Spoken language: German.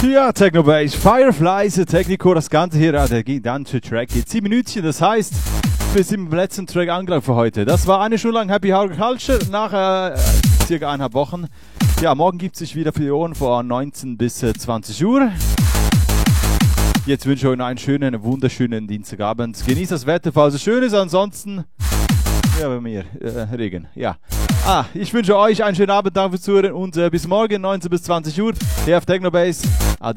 Ja, Technobase, Fireflies, Technico, das Ganze hier, der ganze Track geht 7 Minütchen, das heißt, wir sind im letzten Track angelangt für heute. Das war eine Stunde lang Happy Hour Culture, nach circa 1,5 Wochen. Ja, morgen gibt es sich wieder für die Ohren von 19 bis 20 Uhr. Jetzt wünsche ich euch einen schönen, wunderschönen Dienstagabend. Genießt das Wetter, falls es schön ist, ansonsten, ja, bei mir, Regen, ja. Ich wünsche euch einen schönen Abend, danke fürs Zuhören und bis morgen 19 bis 20 Uhr hier auf Technobase.